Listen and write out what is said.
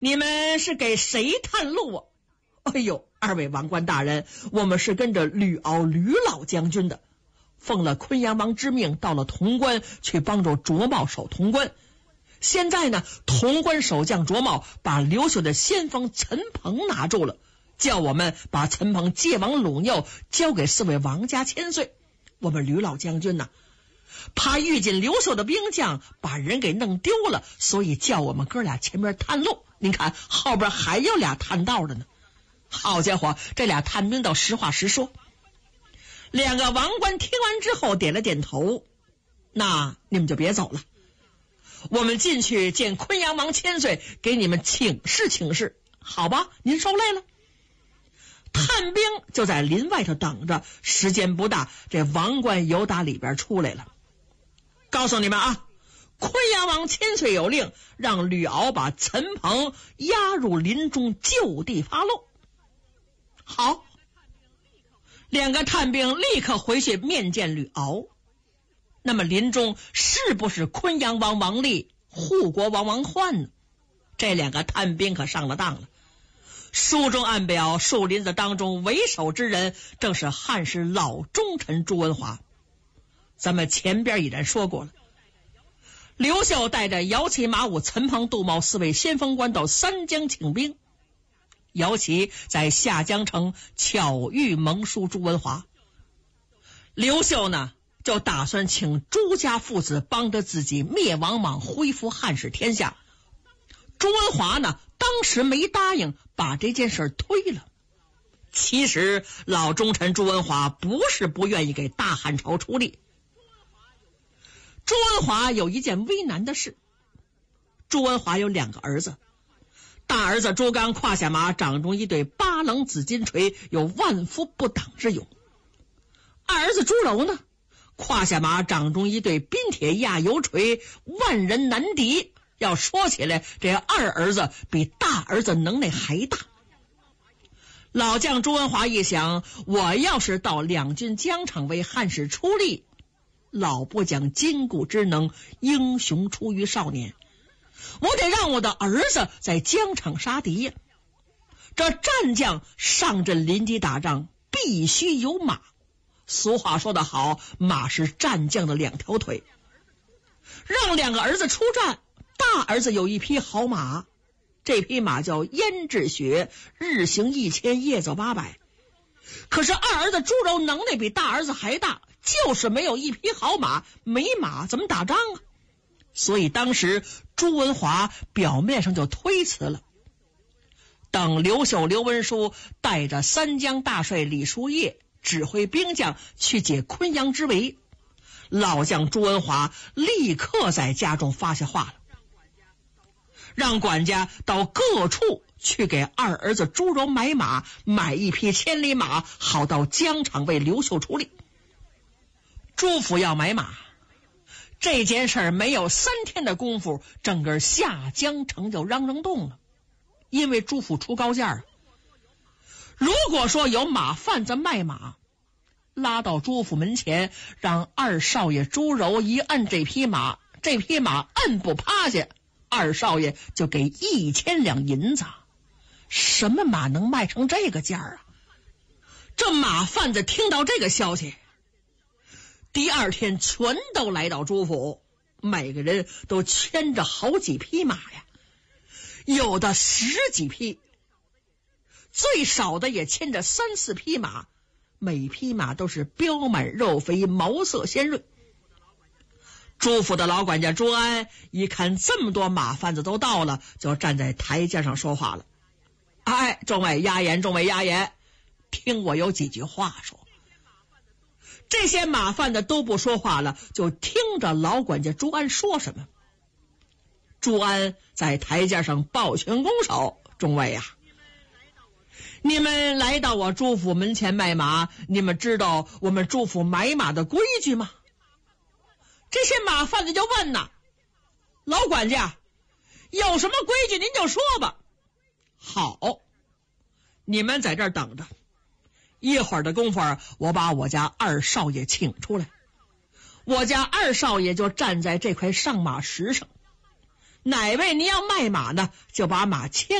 你们是给谁探路啊？哎呦，二位王官大人，我们是跟着吕敖吕老将军的，奉了昆阳王之命，到了潼关去帮助卓茂守潼关。现在呢，潼关守将卓茂把刘秀的先锋陈鹏拿住了，叫我们把陈鹏借往鲁右，交给4位王家千岁。我们吕老将军呢，怕遇见刘秀的兵将把人给弄丢了，所以叫我们哥俩前面探路。您看后边还有俩探道的呢。好家伙，这俩探兵倒实话实说。2个王官听完之后点了点头，那你们就别走了，我们进去见昆阳王千岁，给你们请示请示，好吧？您受累了。探兵就在林外头等着，时间不大，这王官由打里边出来了，告诉你们啊，昆阳王千岁有令，让吕敖把陈鹏押入林中，就地发落。好，2个探兵立刻回去面见吕敖。那么林中是不是昆阳王王立、护国王王焕呢？这2个探兵可上了当了。书中暗表，树林子当中为首之人正是汉室老忠臣朱文华。咱们前边已然说过了，刘秀带着姚齐、马武、陈鹏、杜茂4位先锋官到三江请兵。姚齐在下江城巧遇盟叔朱文华，刘秀呢就打算请朱家父子帮着自己灭王莽，恢复汉室天下。朱文华呢当时没答应，把这件事推了。其实老忠臣朱文华不是不愿意给大汉朝出力。朱文华有一件为难的事，朱文华有2个儿子，大儿子朱刚胯下马，掌中一对8棱紫金锤，有万夫不挡之勇。二儿子朱柔呢，胯下马，掌中一对冰铁压油锤，万人难敌。要说起来，这二儿子比大儿子能耐还大。老将朱文华一想，我要是到两军疆场为汉室出力，老不讲筋骨之能，英雄出于少年，我得让我的儿子在疆场杀敌呀。这战将上阵临机打仗，必须有马。俗话说得好，马是战将的2条腿。让2个儿子出战，大儿子有一匹好马，这匹马叫胭脂雪，日行1000，夜走800。可是二儿子朱柔能耐比大儿子还大，就是没有一匹好马，没马怎么打仗啊？所以当时朱文华表面上就推辞了。等刘秀、刘文书带着三江大帅李叔夜指挥兵将去解昆阳之围，老将朱文华立刻在家中发下话了，让管家到各处去给二儿子朱柔买马，买一匹千里马，好到疆场为刘秀出力。朱府要买马，这件事儿没有3天的功夫，整个下江城就嚷嚷动了。因为朱府出高价，如果说有马贩子卖马，拉到朱府门前，让二少爷朱柔一摁这匹马，这匹马摁不趴下，二少爷就给1000两银子。什么马能卖成这个价啊？这马贩子听到这个消息，第2天全都来到朱府，每个人都牵着好几匹马呀，有的10几匹，最少的也牵着3、4匹马，每匹马都是膘满肉肥，毛色鲜润。朱府的老管家朱安一看这么多马贩子都到了，就站在台阶上说话了：哎，众位压言，众位压言，听我有几句话说。这些马贩子都不说话了，就听着老管家朱安说什么。朱安在台阶上抱拳拱手：众位呀，你们来到我朱府门前卖马，你们知道我们朱府买马的规矩吗？这些马贩子就问呐：老管家，有什么规矩您就说吧。好，你们在这儿等着，一会儿的功夫我把我家二少爷请出来。我家二少爷就站在这块上马石上， 哪位你要卖马呢，就把马牵